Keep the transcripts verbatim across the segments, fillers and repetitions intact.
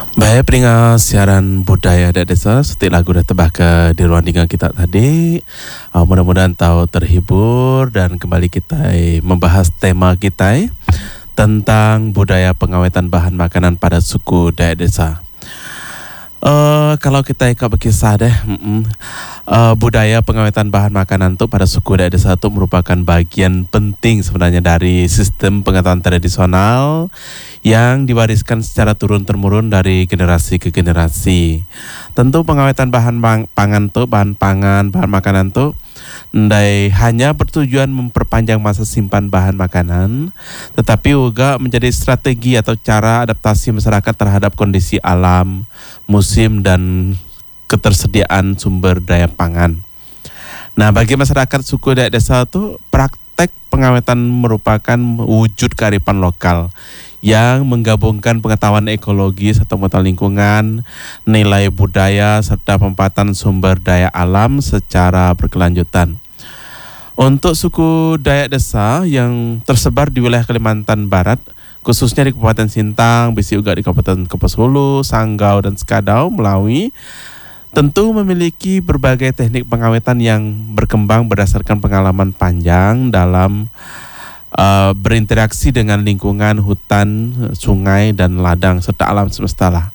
Baik, peringat siaran budaya adat desa setik lagu dah tebah ke di ruang tinggal kita tadi. Uh, mudah-mudahan tahu terhibur dan kembali kita eh, membahas tema kita eh, tentang budaya pengawetan bahan makanan pada suku Dayak Desa. Uh, kalau kita ikut berkisah deh, mm-mm, uh, budaya pengawetan bahan makanan itu pada suku Dayak Desa itu merupakan bagian penting sebenarnya dari sistem pengetahuan tradisional yang diwariskan secara turun-temurun dari generasi ke generasi. Tentu pengawetan bahan bang, pangan tuh, bahan pangan, bahan makanan tuh ndai hanya bertujuan memperpanjang masa simpan bahan makanan, tetapi juga menjadi strategi atau cara adaptasi masyarakat terhadap kondisi alam, musim dan ketersediaan sumber daya pangan. Nah, bagi masyarakat suku Dayak Desa itu praktek pengawetan merupakan wujud kearifan lokal yang menggabungkan pengetahuan ekologis atau pengetahuan lingkungan, nilai budaya, serta pemanfaatan sumber daya alam secara berkelanjutan. Untuk suku Dayak Desa yang tersebar di wilayah Kalimantan Barat, khususnya di Kabupaten Sintang, bisi juga di Kabupaten Kapuas Hulu, Sanggau, dan Sekadau, Melawi, tentu memiliki berbagai teknik pengawetan yang berkembang berdasarkan pengalaman panjang dalam Uh, berinteraksi dengan lingkungan, hutan, sungai, dan ladang, serta alam semesta lah.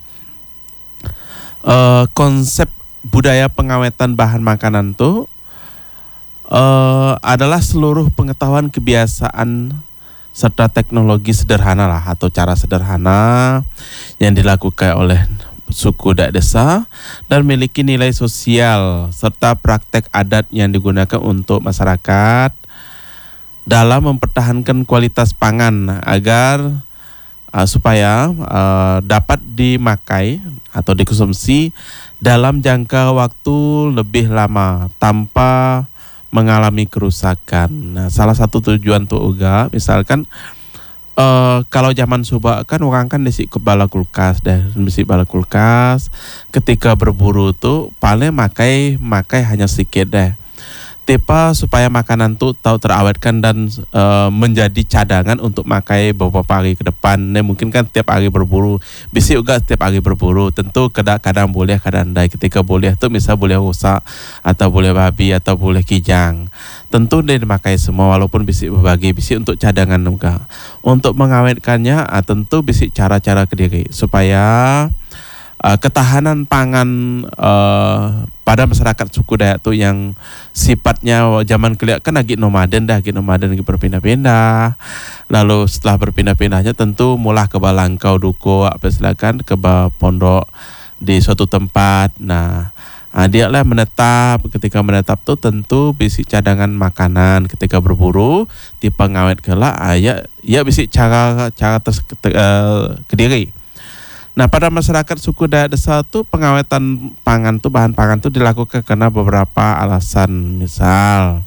Uh, konsep budaya pengawetan bahan makanan itu uh, adalah seluruh pengetahuan, kebiasaan, serta teknologi sederhana lah, atau cara sederhana yang dilakukan oleh suku Dayak Desa dan memiliki nilai sosial serta praktek adat yang digunakan untuk masyarakat dalam mempertahankan kualitas pangan agar uh, supaya uh, dapat dimakai atau dikonsumsi dalam jangka waktu lebih lama tanpa mengalami kerusakan. Nah, salah satu tujuan tuh juga misalkan uh, kalau zaman suba kan orang kan desi ke bala kulkas deh, desi bala kulkas ketika berburu tuh paling makai makai hanya sedikit deh. Tipe supaya makanan tuh tahu terawetkan dan e, menjadi cadangan untuk makai beberapa hari ke depan. Nah, mungkin kan tiap hari berburu, bisa juga tiap hari berburu. Tentu kadang-kadang boleh, kadang tidak. Ketika boleh tuh misal boleh rusak atau boleh babi atau boleh kijang. Tentu dia dimakai semua walaupun bisa berbagi, bisa untuk cadangan juga. Untuk mengawetkannya, ah, tentu bisa cara-cara kediri supaya Uh, ketahanan pangan uh, pada masyarakat suku Dayak tuh yang sifatnya zaman kelihatan kan lagi nomaden dah, lagi nomaden lagi berpindah-pindah. Lalu setelah berpindah-pindahnya tentu mulai ke Balangkau, Duko, apa silakan ke pondok di suatu tempat. Nah, uh, dia lah menetap. Ketika menetap tuh tentu bisa cadangan makanan ketika berburu, tipe ngawet kelak, uh, ya ya bisa cara cara ter, ter, uh, kediri. Nah, pada masyarakat suku Dayak Desa itu pengawetan pangan tuh bahan pangan tuh dilakukan karena beberapa alasan. Misal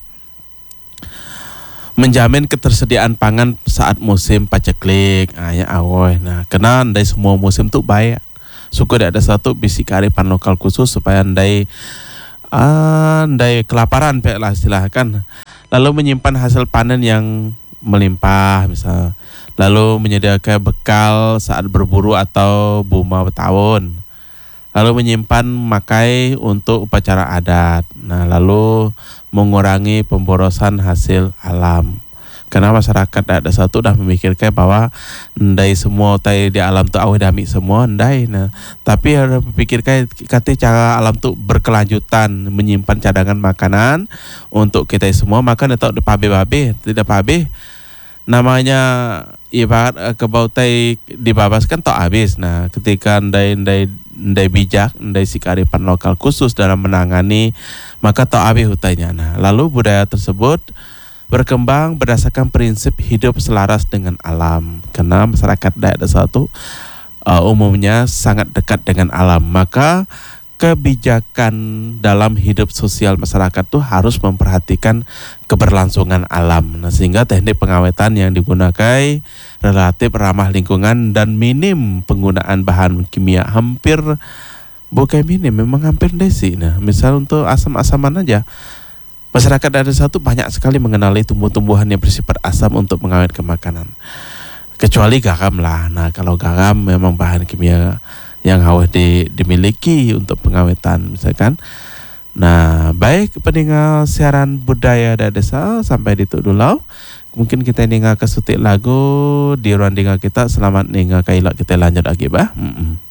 menjamin ketersediaan pangan saat musim paceklik. Ah ya awoy. Nah, karena ndai semua musim tuh baik. Suku Dayak Desa tuh bisi kearifan lokal khusus supaya ndai ah, ndai kelaparan pe lah silahkan. Lalu menyimpan hasil panen yang melimpah misal. Lalu menyediakan bekal saat berburu atau buma bertahun. Lalu menyimpan makai untuk upacara adat. Nah, lalu mengurangi pemborosan hasil alam. Karena masyarakat Dayak Desa itu sudah memikirkan bahwa ndai semua tai di alam tu awet dami semua ndai. Nah, tapi harus pikirkan kata cara alam tu berkelanjutan menyimpan cadangan makanan untuk kita semua makan atau de pabe-pabe, tidak pabe. Namanya ibarat uh, kebautai dibabaskan tak habis. Nah, ketika ndai ndai ndai bijak, ndai si kearifan lokal khusus dalam menangani, maka tak habis hutainya. Nah, lalu budaya tersebut berkembang berdasarkan prinsip hidup selaras dengan alam. Karena masyarakat Dayak Desa itu uh, umumnya sangat dekat dengan alam, maka kebijakan dalam hidup sosial masyarakat tuh harus memperhatikan keberlangsungan alam. Nah, sehingga teknik pengawetan yang digunakan relatif ramah lingkungan dan minim penggunaan bahan kimia. Hampir bukan minim, memang hampir desi. Nah, misal untuk asam-asaman aja, masyarakat Dayak Desa tuh banyak sekali mengenali tumbuh-tumbuhan yang bersifat asam untuk mengawetkan makanan. Kecuali garam lah. Nah, kalau garam memang bahan kimia yang harus di, dimiliki untuk pengawetan misalkan. Nah, baik pendengar siaran budaya dan desa sampai di tu dulu. Mungkin kita ninggal kesutik lagu di ruang dengar kita. Selamat ninggal kailak kita lanjut lagi bah. Mm-mm.